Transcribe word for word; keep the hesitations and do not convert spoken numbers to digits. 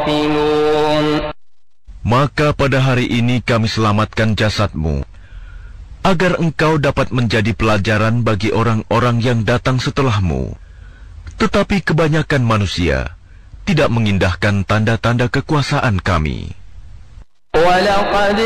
غافلون. Maka pada hari ini kami selamatkan jasadmu, agar engkau dapat menjadi pelajaran bagi orang-orang yang datang setelahmu. Tetapi kebanyakan manusia tidak mengindahkan tanda-tanda kekuasaan kami. وَلَقَدْ